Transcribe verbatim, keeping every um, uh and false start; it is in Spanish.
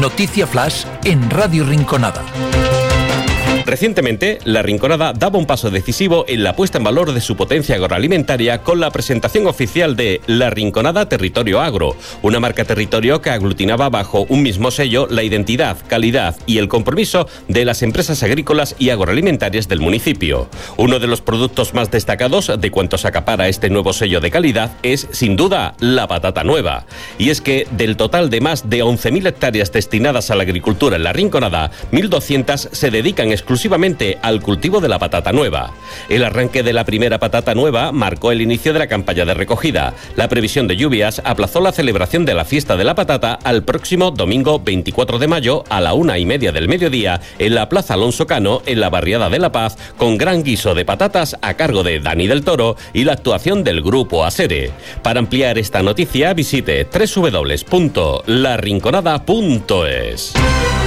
Noticia Flash en Radio Rinconada. Recientemente, La Rinconada daba un paso decisivo en la puesta en valor de su potencia agroalimentaria con la presentación oficial de La Rinconada Territorio Agro, una marca territorio que aglutinaba bajo un mismo sello la identidad, calidad y el compromiso de las empresas agrícolas y agroalimentarias del municipio. Uno de los productos más destacados de cuantos acapara este nuevo sello de calidad es, sin duda, la patata nueva. Y es que, del total de más de once mil hectáreas destinadas a la agricultura en La Rinconada, mil doscientas se dedican exclusivamente exclusivamente al cultivo de la patata nueva. El arranque de la primera patata nueva marcó el inicio de la campaña de recogida. La previsión de lluvias aplazó la celebración de la fiesta de la patata al próximo domingo veinticuatro de mayo a la una y media del mediodía en la Plaza Alonso Cano, en la barriada de La Paz, con gran guiso de patatas a cargo de Dani del Toro y la actuación del grupo Asere. Para ampliar esta noticia visite doble u doble u doble u punto la rinconada punto es.